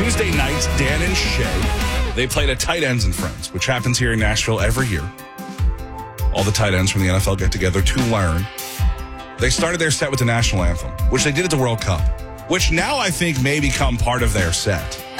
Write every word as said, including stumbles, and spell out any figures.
Tuesday nights, Dan and Shay, they played at Tight Ends and Friends, which happens here in Nashville every year. All the tight ends from the N F L get together to learn. They started their set with the national anthem, which they did at the World Cup, which now I think may become part of their set.